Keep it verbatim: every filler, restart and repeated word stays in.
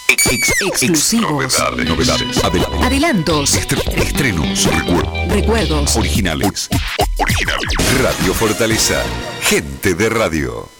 Ex, ex, exclusivos. Novedades, novedades. Adelantos. Adelantos. Estre- estrenos. Recuerdos. Recuerdos. Originales. Originales. Radio Fortaleza. Gente de radio.